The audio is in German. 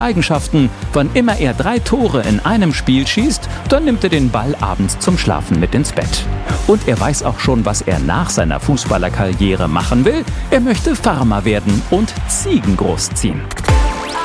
Eigenschaften. Wann immer er 3 Tore in einem Spiel schießt, dann nimmt er den Ball abends zum Schlafen mit ins Bett. Und er weiß auch schon, was er nach seiner Fußballerkarriere machen will. Er möchte Farmer werden und Ziegen großziehen.